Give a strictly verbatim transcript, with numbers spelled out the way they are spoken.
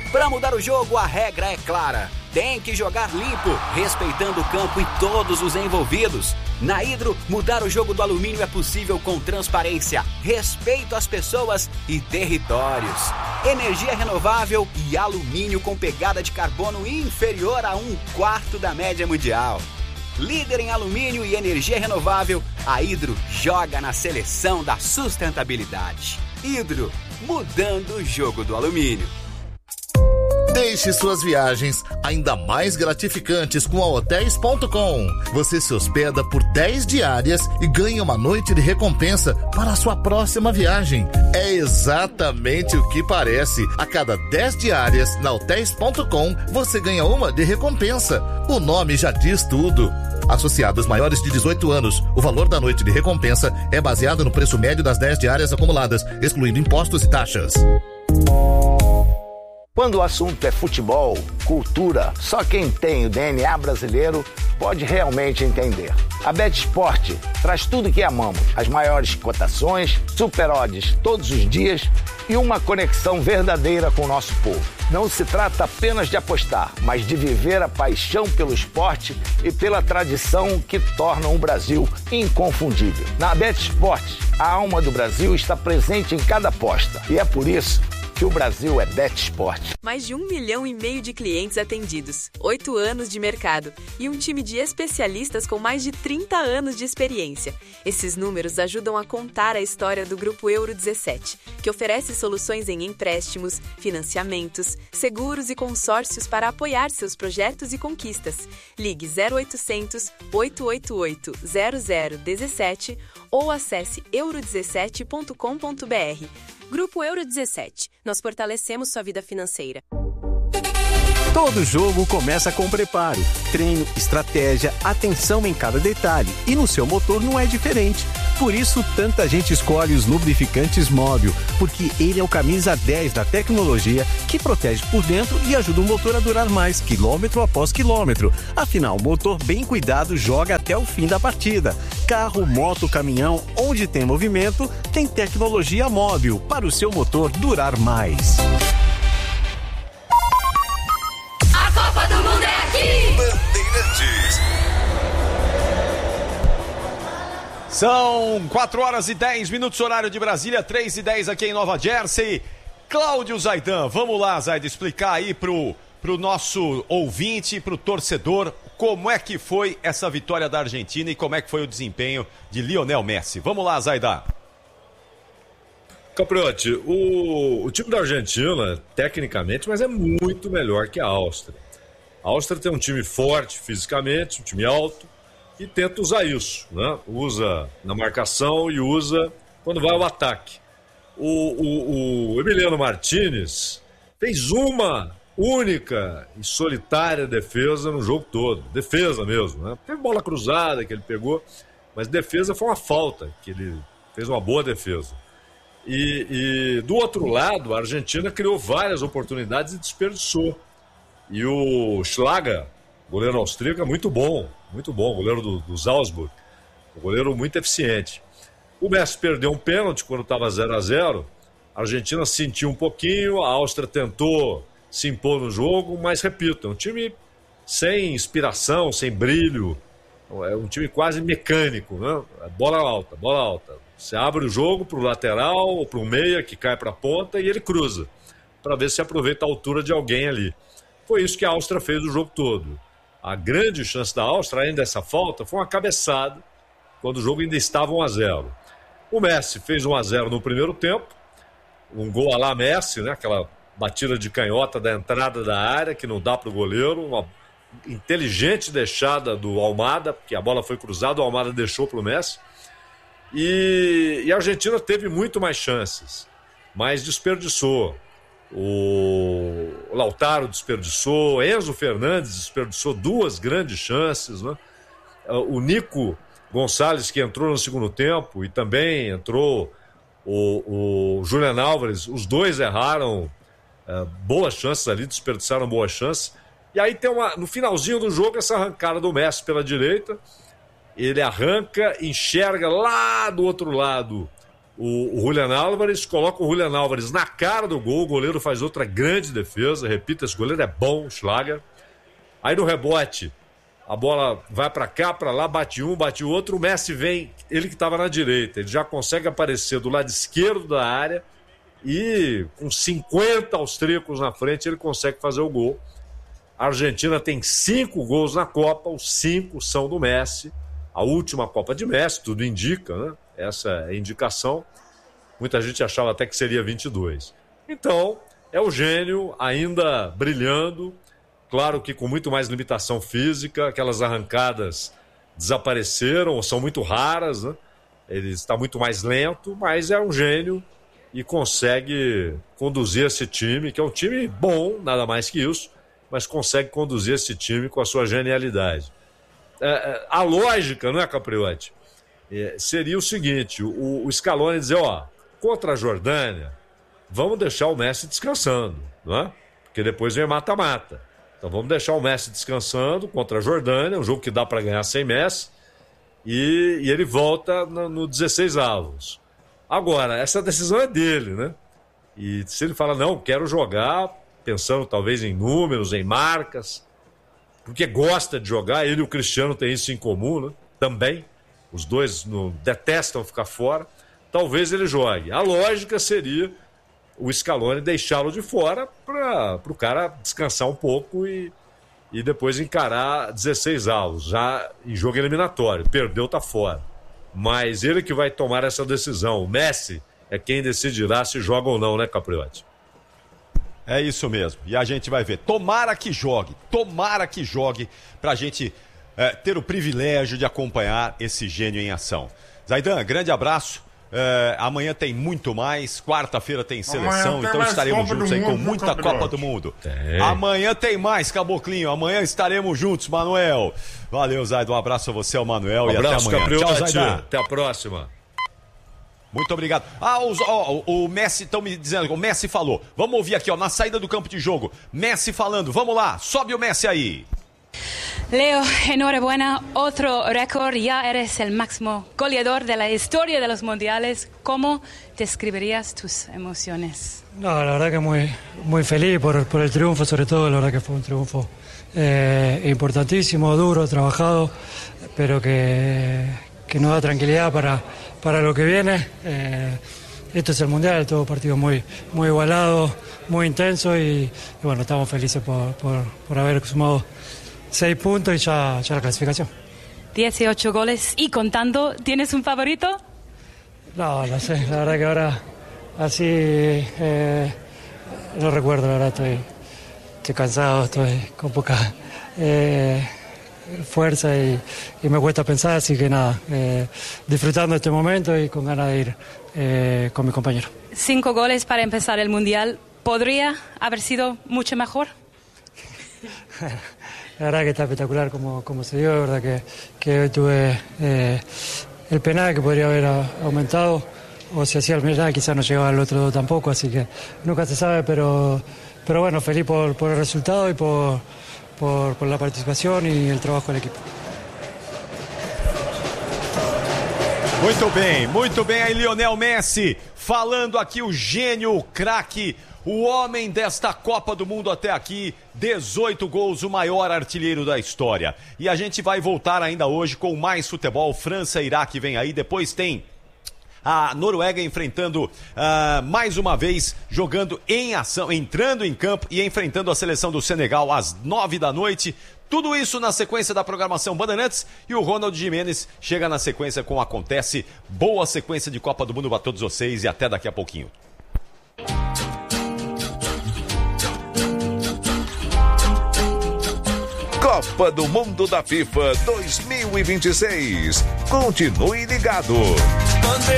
Para mudar o jogo, a regra é clara. Tem que jogar limpo, respeitando o campo e todos os envolvidos. Na Hidro, mudar o jogo do alumínio é possível com transparência, respeito às pessoas e territórios. Energia renovável e alumínio com pegada de carbono inferior a um quarto da média mundial. Líder em alumínio e energia renovável, a Hidro joga na seleção da sustentabilidade. Hidro, mudando o jogo do alumínio. Deixe suas viagens ainda mais gratificantes com a hotéis ponto com. Você se hospeda por dez diárias e ganha uma noite de recompensa para a sua próxima viagem. É exatamente o que parece. A cada dez diárias na hotéis ponto com, você ganha uma de recompensa. O nome já diz tudo. Associados maiores de dezoito anos, o valor da noite de recompensa é baseado no preço médio das dez diárias acumuladas, excluindo impostos e taxas. Quando o assunto é futebol, cultura, só quem tem o D N A brasileiro pode realmente entender. A BetSport traz tudo que amamos, as maiores cotações, super odds todos os dias e uma conexão verdadeira com o nosso povo. Não se trata apenas de apostar, mas de viver a paixão pelo esporte e pela tradição que tornam o Brasil inconfundível. Na BetSport, a alma do Brasil está presente em cada aposta e é por isso que o Brasil é BetSport. Mais de um milhão e meio de clientes atendidos, oito anos de mercado e um time de especialistas com mais de trinta anos de experiência. Esses números ajudam a contar a história do Grupo Euro dezessete, que oferece soluções em empréstimos, financiamentos, seguros e consórcios para apoiar seus projetos e conquistas. Ligue zero oitocentos, oito oito oito, zero zero um sete ou acesse euro dezessete ponto com ponto b r. Grupo Euro dezessete. Nós fortalecemos sua vida financeira. Todo jogo começa com preparo, treino, estratégia, atenção em cada detalhe. E no seu motor não é diferente. Por isso, tanta gente escolhe os lubrificantes Móbil, porque ele é o camisa dez da tecnologia que protege por dentro e ajuda o motor a durar mais, quilômetro após quilômetro. Afinal, o motor bem cuidado joga até o fim da partida. Carro, moto, caminhão, onde tem movimento, tem tecnologia Móbil para o seu motor durar mais. A Copa do Mundo é aqui! Bandeirantes. São quatro horas e dez minutos, horário de Brasília, três e dez aqui em Nova Jersey. Cláudio Zaidan, vamos lá, Zaidan, explicar aí pro, pro nosso ouvinte, pro torcedor, como é que foi essa vitória da Argentina e como é que foi o desempenho de Lionel Messi. Vamos lá, Zaidan. Capriotti, o, o time da Argentina, tecnicamente, mas é muito melhor que a Áustria. A Áustria tem um time forte fisicamente, um time alto, e tenta usar isso, né? Usa na marcação e usa quando vai ao ataque. O, o, o Emiliano Martínez fez uma única e solitária defesa no jogo todo. Defesa mesmo, né? Teve bola cruzada que ele pegou, mas defesa foi uma falta, que ele fez uma boa defesa. E, e do outro lado, a Argentina criou várias oportunidades e desperdiçou. E o Schlager, goleiro austríaco, é muito bom, muito bom, goleiro do, do Salzburg, um goleiro muito eficiente. O Messi perdeu um pênalti quando estava zero a zero, a Argentina sentiu um pouquinho, a Áustria tentou se impor no jogo, mas repito, é um time sem inspiração, sem brilho, é um time quase mecânico, né? Bola alta, bola alta. Você abre o jogo para o lateral ou para o meia que cai para a ponta e ele cruza, para ver se aproveita a altura de alguém ali. Foi isso que a Áustria fez o jogo todo. A grande chance da Áustria, ainda essa falta, foi uma cabeçada, quando o jogo ainda estava um a zero. O Messi fez um a zero no primeiro tempo, um gol à la Messi, né? Aquela batida de canhota da entrada da área, que não dá para o goleiro, uma inteligente deixada do Almada, porque a bola foi cruzada, o Almada deixou para o Messi. E, e a Argentina teve muito mais chances, mas desperdiçou. O Lautaro desperdiçou, Enzo Fernandes desperdiçou duas grandes chances, né? O Nico Gonçalves, que entrou no segundo tempo, e também entrou o, o Julián Álvares, os dois erraram é, boas chances ali, desperdiçaram boas chances. E aí tem uma, no finalzinho do jogo, essa arrancada do Messi pela direita. Ele arranca, enxerga lá do outro lado o, o Julián Álvares, coloca o Julián Álvares na cara do gol, o goleiro faz outra grande defesa, repito, esse goleiro é bom, Schlager. Aí no rebote, a bola vai pra cá, pra lá, bate um, bate o outro, o Messi vem, ele que estava na direita, ele já consegue aparecer do lado esquerdo da área e com cinquenta austríacos na frente ele consegue fazer o gol. A Argentina tem cinco gols na Copa, os cinco são do Messi, a última Copa de Messi, tudo indica, né? Essa é a indicação. Muita gente achava até que seria vinte e dois. Então, é o gênio ainda brilhando, claro que com muito mais limitação física, aquelas arrancadas desapareceram, ou são muito raras, né? Ele está muito mais lento, mas é um gênio e consegue conduzir esse time, que é um time bom, nada mais que isso, mas consegue conduzir esse time com a sua genialidade. É, a lógica, não é, Capriotti? É, seria o seguinte, o, o Scaloni dizer, ó, contra a Jordânia, vamos deixar o Messi descansando, não é? Porque depois vem mata-mata. Então vamos deixar o Messi descansando contra a Jordânia, um jogo que dá para ganhar sem Messi, e, e ele volta no, no dezesseis avos. Agora, essa decisão é dele, né? E se ele fala, não, quero jogar, pensando talvez em números, em marcas, porque gosta de jogar, ele e o Cristiano têm isso em comum, né? Também, os dois no, detestam ficar fora, talvez ele jogue. A lógica seria o Scaloni deixá-lo de fora para o cara descansar um pouco e, e depois encarar dezesseis avos, já em jogo eliminatório. Perdeu, tá fora. Mas ele que vai tomar essa decisão. O Messi é quem decidirá se joga ou não, né, Capriotti? É isso mesmo. E a gente vai ver. Tomara que jogue. Tomara que jogue pra gente é, ter o privilégio de acompanhar esse gênio em ação. Zaidan, grande abraço. É, amanhã tem muito mais. Quarta-feira tem seleção. Tem então estaremos juntos aí com muita Copa do Mundo. Tem. Amanhã tem mais, Caboclinho. Amanhã estaremos juntos, Manuel. Valeu, Zaidan. Um abraço a você, ao Manuel. Um e abraço, até amanhã. Capriotti. Tchau, Zaidan. Até a próxima. Muito obrigado. Ah, os, ó, o Messi, estão me dizendo, o Messi falou. Vamos ouvir aqui, ó, na saída do campo de jogo. Messi falando, vamos lá, sobe o Messi aí. Leo, enhorabuena, otro récord, ya eres el máximo goleador de la historia de los mundiales. ¿Cómo describirías tus emociones? No, la verdad que muy, muy feliz por, por el triunfo, sobre todo, la verdad que fue un triunfo eh, importantísimo, duro, trabajado, pero que, que nos da tranquilidad para... para lo que viene. Eh, esto es el Mundial, todo partido muy, muy igualado, muy intenso y, y bueno, estamos felices por, por, por haber sumado seis puntos y ya, ya la clasificación. dieciocho goles y contando, ¿tienes un favorito? No, no sé, la verdad que ahora así eh, no recuerdo, la verdad estoy, estoy cansado, estoy con poca... Eh, fuerza y, y me cuesta pensar, así que nada, eh, disfrutando este momento y con ganas de ir eh, con mi compañero. Cinco goles para empezar el Mundial, ¿podría haber sido mucho mejor? La verdad que está espectacular como, como se dio, la verdad que, que hoy tuve eh, el penal que podría haber aumentado, o si hacía el penal quizás no llegaba al otro tampoco, así que nunca se sabe, pero, pero bueno, feliz por, por el resultado y por... Por, por la participação e o trabalho da equipe. Muito bem, muito bem aí Lionel Messi, falando aqui o gênio, o craque, o homem desta Copa do Mundo até aqui, dezoito gols, o maior artilheiro da história. E a gente vai voltar ainda hoje com mais futebol, França e Iraque vem aí, depois tem a Noruega enfrentando uh, mais uma vez, jogando em ação, entrando em campo e enfrentando a seleção do Senegal às nove da noite. Tudo isso na sequência da programação Bandeirantes e o Ronald Gimenez chega na sequência com Acontece. Boa sequência de Copa do Mundo para todos vocês e até daqui a pouquinho. Copa do Mundo da FIFA dois mil e vinte e seis. Continue ligado.